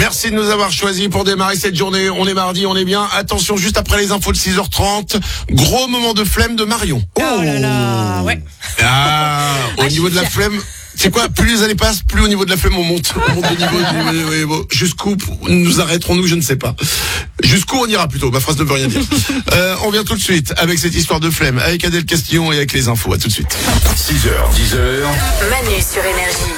Merci de nous avoir choisis pour démarrer cette journée. On est mardi, on est bien. Attention, juste après les infos de 6h30, gros moment de flemme de Marion. Oh là là, ouais. Au niveau de la flemme, c'est quoi? Plus les années passent, plus au niveau de la flemme on monte. On monte de niveau. Oui, bon. Jusqu'où nous arrêterons-nous? Je ne sais pas. Jusqu'où on ira plutôt? Ma phrase ne veut rien dire. On vient tout de suite avec cette histoire de flemme, avec Adèle Castillon et avec les infos. À tout de suite. 6h, 10h. Manu sur Énergie.